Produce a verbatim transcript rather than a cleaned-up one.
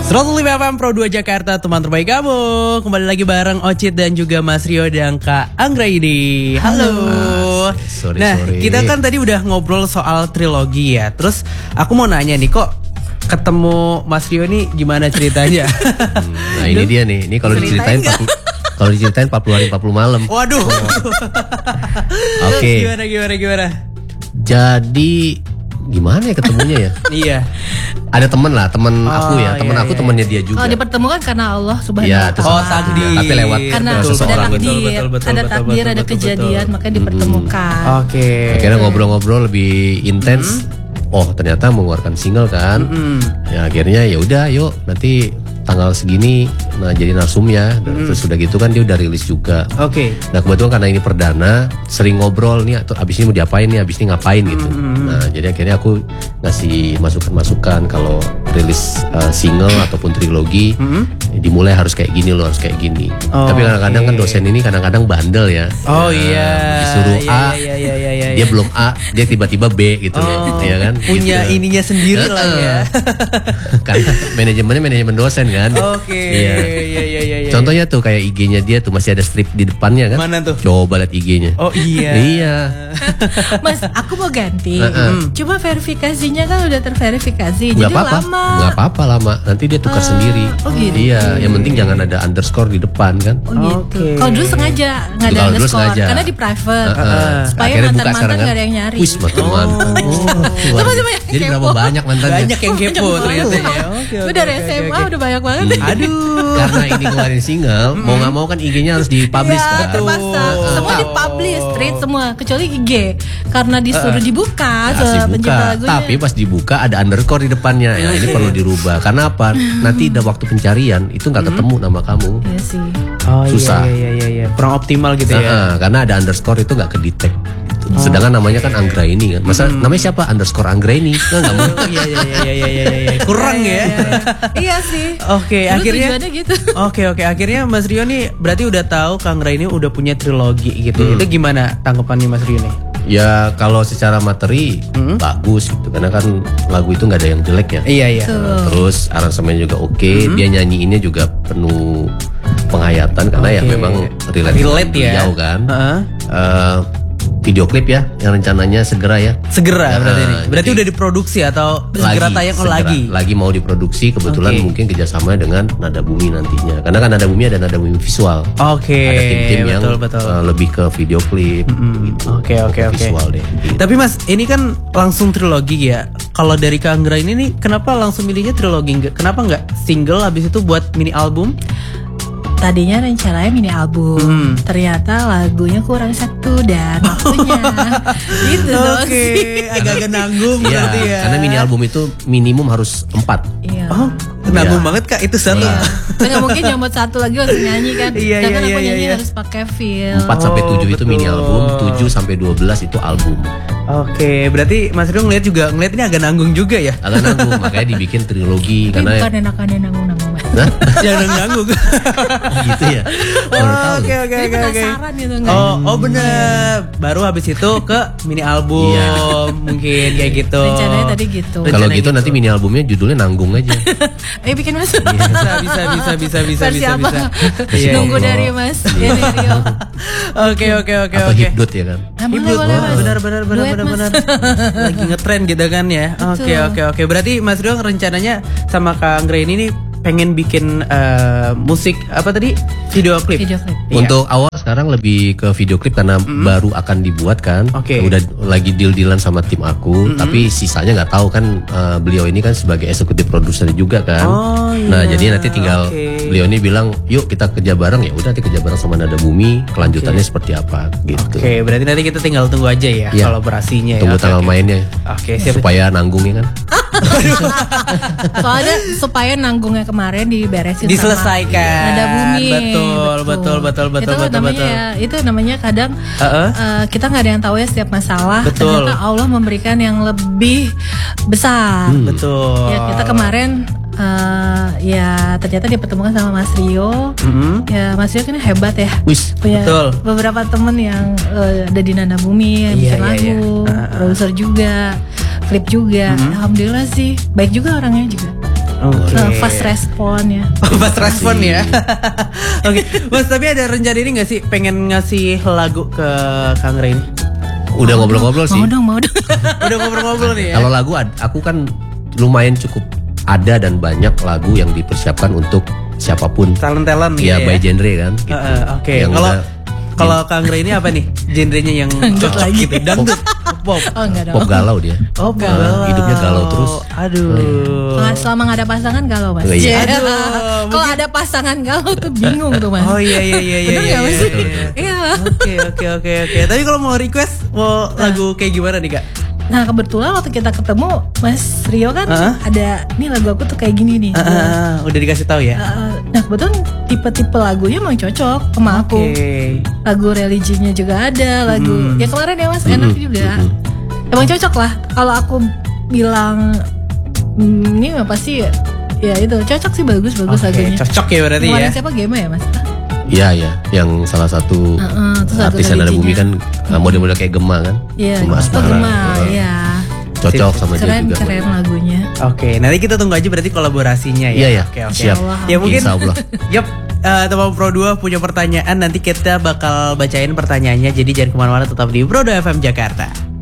seratus lima F M Pro dua Jakarta, teman terbaik kamu. Kembali lagi bareng Ocit dan juga Mas Rio dan Kak Anggra ini. Halo. Sorry, nah, sorry. kita kan tadi udah ngobrol soal trilogi ya. Terus aku mau nanya nih, kok ketemu Mas Rio nih gimana ceritanya? Hmm, nah ini dia nih. Ini kalau diceritain kalau diceritain empat puluh hari empat puluh malam. Waduh. Oh. Oke. Okay. Gimana gimana gimana? Jadi gimana ya ketemunya ya? Iya. Ada temen lah, temen Oh, aku ya, temen iya, aku iya. temennya dia juga. Oh, dipertemukan karena Allah Subhanahu Iya, wa terus- taala. Oh, takdir. Tapi lewat Karena betul, ada seseorang. takdir, Betul, betul, betul, ada betul, takdir, betul, ada betul, kejadian, betul. makanya dipertemukan. Oke. Akhirnya ngobrol-ngobrol lebih intens. Oh, ternyata mengeluarkan single kan. Hmm. Ya akhirnya ya udah, yuk nanti tanggal segini nah jadi narsum ya. Terus udah gitu kan dia udah rilis juga. Oke. Nah kebetulan karena ini perdana, sering ngobrol nih, atau abis ini mau diapain nih, abis ini ngapain gitu. Nah jadi akhirnya aku ngasih masukan-masukan kalau rilis uh, single ataupun trilogi, dimulai harus kayak gini loh, harus kayak gini. Oh, Tapi kadang-kadang oke. kan dosen ini kadang-kadang bandel ya. Oh Nah, iya. Disuruh Iya, A, iya, iya, iya, iya, dia iya. belum A, dia tiba-tiba B gitu Oh, ya, ya kan? punya Gitu. ininya sendiri lah ya. Karena manajemennya manajemen dosen kan. Oke. Iya. Iya iya iya iya. Contohnya tuh kayak I G-nya dia tuh masih ada strip di depannya kan? Mana tuh? Coba lihat I G-nya. Oh iya. Iya. Mas, aku mau ganti. Heeh. Cuma verifikasinya kan udah terverifikasi, Nggak jadi apa-apa, lama. nggak apa-apa lama. Nanti dia tukar Ah, sendiri. oh gitu. Iya, yang penting jangan ada underscore di depan kan. Oh gitu. Oke. Kalau dulu sengaja nggak ada Kalau dulu underscore, sengaja. karena di private. Heeh. Supaya Akhirnya buka mantan-mantan sekarang kan. nggak ada yang nyari. Wis mantan-mantan. Oh, luar Sama-sama biasa. yang Jadi kepo. berapa banyak mantannya? Banyak yang kepo ternyata ya. Oke, Gue oke, dari oke, S M A oke. udah banyak banget. Aduh. Karena ini keluarin single, mau nggak mau kan I G-nya harus dipublish Iya, kan. terpaksa. Semua dipublish, straight semua, kecuali I G. Karena disuruh dibuka, Harus se- pencipta dibuka, lagunya. tapi pas dibuka ada underscore di depannya. Ya ini perlu dirubah. Karena apa? Nanti ada waktu pencarian itu nggak ketemu nama kamu. Iya sih. Oh Susah. iya iya iya iya. Kurang optimal gitu ya. Nah, karena ada underscore itu nggak kedetek. Sedangkan namanya kan Anggraini kan. Masa namanya siapa? Underscore Anggraini. Nah, nggak mungkin. Iya iya iya iya iya iya. Kurang ya. Iya sih. Oke, Dulu akhirnya tujuannya gitu. Oke oke akhirnya Mas Rio nih berarti udah tahu Kang Ray ini udah punya trilogi gitu. Itu gimana tanggapannya Mas Rio nih? Ya kalau secara materi bagus gitu. Karena kan lagu itu nggak ada yang jelek ya. Iya iya. Tuh. Terus aransemennya juga oke. Dia nyanyiinnya juga penuh penghayatan karena ya Oke. memang relate, Relate dengan ya. beliau kan. Heeh. Eh, video klip ya yang rencananya segera ya. Segera Nah, berarti ini. Berarti jadi- udah diproduksi atau segera tayang oh, segera. lagi. Lagi mau diproduksi kebetulan Oke. mungkin kerjasama dengan Nada Bumi nantinya. Karena kan Nada Bumi ada Nada Bumi visual. Oke. Ada tim-tim yang betul betul. eh, lebih ke video klip gitu. Oke oke Ke oke. Visual deh. Gitu. Tapi Mas, ini kan langsung trilogi ya. Kalau dari Kang Ray ini nih, kenapa langsung milihnya trilogi? Nggak- Kenapa nggak single habis itu buat mini album? Tadinya rencananya mini album, Hmm. ternyata lagunya kurang satu dan waktunya. Gitu dong Oke, sih. agak-agak nanggung Iya, berarti ya. karena mini album itu minimum harus empat. Iya. Oh, nanggung Iya. banget Kak itu satu. Iya. Nggak mungkin nyomot satu lagi harus nyanyi kan. Iya, Sedangkan iya, aku iya, nyanyi iya. harus pakai feel. empat sampai tujuh itu mini betul. album, tujuh sampai dua belas itu album. Oke, berarti Mas Rio ngeliat juga ngeliat ini agak nanggung juga ya? Agak nanggung, makanya dibikin trilogi Tapi karena bukan enakannya nanggung-nanggung. Hah? Jangan nanggung. gitu ya. Baru tahu. Oke oke Jadi oke oke. penasaran gitu nggak? Oh oh bener. Baru habis itu ke mini album Iya. mungkin kayak gitu. Rencananya tadi gitu. Kalau Rencana gitu nanti mini albumnya judulnya Nanggung aja. Ayo bikin mas. Bisa bisa bisa bisa bisa bisa Versi bisa apa? bisa. Iya, Nunggu iya. dari mas. Ya dari Rio. Oke oke oke Atau oke. hipdot ya kan. Ah, boleh, Hipdot, boleh, wah, Mas. benar benar benar Duet, benar Mas. benar. Lagi ngetren gitu kan ya. Oke oke oke. Berarti Mas Rio rencananya sama Kang Ray ini nih pengen bikin eh, musik apa tadi? Video klip. Video klip. Iya. Untuk awal sekarang lebih ke video klip karena baru akan dibuat kan. Oke. Udah lagi deal-dealan sama tim aku, tapi sisanya nggak tahu kan. eh, beliau ini kan sebagai eksekutif produser juga kan. Oh, Nah, iya. jadi nanti tinggal Oke. beliau ini bilang, "Yuk kita kerja bareng." Ya udah nanti kerja bareng sama Nada Bumi, kelanjutannya seperti apa gitu. Oke, berarti nanti kita tinggal tunggu aja ya Iya. kolaborasinya ya. Tunggu Oke, tanggal oke. mainnya. Oke, siap. Supaya nanggung ya kan. Soalnya supaya nanggungnya kemarin diberesin Diselesaikan. sama Nada Bumi. Betul, betul, betul, betul, itu betul, namanya betul. Ya, itu namanya kadang Heeh. eh, kita nggak ada yang tahu ya setiap masalah. Betul. Ternyata Allah memberikan yang lebih besar. Betul. Ya kita kemarin eh, ya ternyata dipertemukan sama Mas Rio. Mm-mm. Ya Mas Rio kan hebat ya. Wis. Punya Betul. beberapa temen yang eh, ada di Nada Bumi, yang Iya, bikin iya, lagu, iya. Uh-uh. produser juga, klip juga. Alhamdulillah sih, baik juga orangnya juga. Oke. Uh, fast respon ya. Oh, fast respon ya. Oke, Mas, tapi ada rencana ini nggak sih pengen ngasih lagu ke Kang Ray ini? Udah ngobrol-ngobrol sih. Mau dong, mau dong. Udah ngobrol-ngobrol nih ya. Kalau lagu ad- aku kan lumayan cukup ada dan banyak lagu yang dipersiapkan untuk siapapun. Talent-talent gitu Ya, ya. by genre kan. gitu. Uh, uh, Oke, Yang kalau udah- kalau Kang Ray ini apa nih genrenya yang Dangdut cocok lagi. gitu? Dangdut, pop. Oh enggak dong. Pop galau dia. Oh, Nah, galau. hidupnya galau terus. Aduh. Nah, selama gak ada pasangan galau mas. Oh, iya. Yeah. Aduh, Kalau mungkin- ada pasangan galau tuh bingung tuh mas. Oh iya iya iya iya. Bener iya, nggak, Mas? iya, iya. Iya. Oke oke oke oke. Tapi kalau mau request mau lagu kayak gimana nih Kak? Nah kebetulan waktu kita ketemu Mas Rio kan Hah? ada nih lagu aku tuh kayak gini nih. Ah, ah, ah, udah dikasih tahu ya? Uh, nah kebetulan tipe-tipe lagunya emang cocok sama aku. Oke. Lagu religinya juga ada, lagu Hmm. ya kemarin ya mas enak juga. Emang cocok lah. Kalau aku bilang hmm, ini mah pasti ya itu cocok sih bagus bagus Oke, lagunya. cocok ya berarti Kemarin ya. siapa Gema ya mas? Iya ya, yang salah satu Heeh, terus lagu artis yang ada bumi religinya. kan uh, model-model kayak Gema kan. Iya, Gema oh, Asmara. Gema, Uh, iya. Cocok sama dia Keren juga. keren lagunya. Oke, nanti kita tunggu aja berarti kolaborasinya ya. Iya ya, Oke oke. siap. Insyaallah. Ya mungkin. Insya Allah. Yap. Uh, teman Pro dua punya pertanyaan, nanti kita bakal bacain pertanyaannya. Jadi jangan kemana-mana, tetap di Pro dua F M Jakarta.